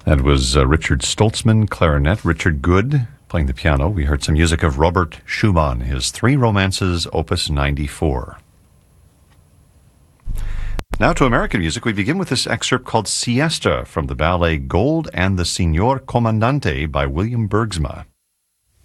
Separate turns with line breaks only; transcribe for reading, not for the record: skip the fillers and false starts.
That was Richard Stoltzman, clarinet, Richard Good playing the piano. We heard some music of Robert Schumann, his Three Romances, Opus 94. Now to American music, we begin with this excerpt called Siesta from the ballet Gold and the Signor Comandante by William Bergsma.